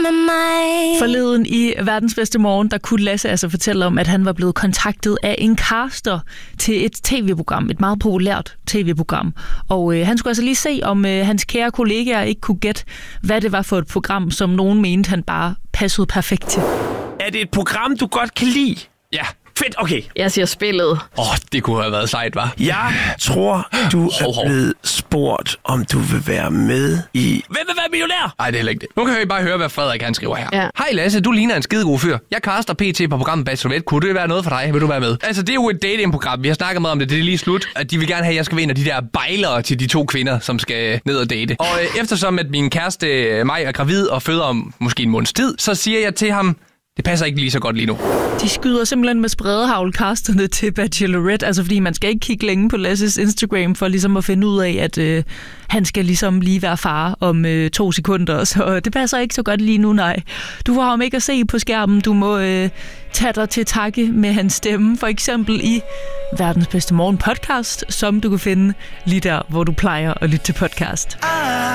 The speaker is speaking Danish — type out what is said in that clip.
med mig. Forleden i Verdens Bedste Morgen, der kunne Lasse altså fortælle om, at han var blevet kontaktet af en caster til et tv-program, et meget populært tv-program. Og han skulle altså lige se, om hans kære kollegaer ikke kunne gætte, hvad det var for et program, som nogen mente, han bare passede perfekt til. Er det et program, du godt kan lide? Ja. Fedt, okay. Jeg siger spillet. Det kunne have været sejt, hva'? Jeg tror, du er blevet spurgt, om du vil være med i... Hvem vil være millionær? Nej, det er heller ikke det. Nu kan vi bare høre, hvad Frederik han skriver her. Ja. Hej Lasse, du ligner en skidegod fyr. Jeg caster PT på programmet Bachelorette. Kunne det være noget for dig? Vil du være med? Altså, det er jo et datingprogram. Vi har snakket meget om det. Det er lige slut. At de vil gerne have, at jeg skal være en af de der bejlere til de 2 kvinder, som skal ned og date. Og eftersom at min kæreste mig er gravid og føder om måske en måneds tid, så siger jeg til ham, det passer ikke lige så godt lige nu. De skyder simpelthen med spredehagl-casterne til Bachelorette, altså fordi man skal ikke kigge længe på Lasses Instagram for ligesom at finde ud af, at han skal ligesom lige være far om 2 sekunder, så det passer ikke så godt lige nu, nej. Du får ham ikke at se på skærmen, du må tage dig til takke med hans stemme, for eksempel i Verdens Bedste Morgen podcast, som du kan finde lige der, hvor du plejer at lytte til podcast.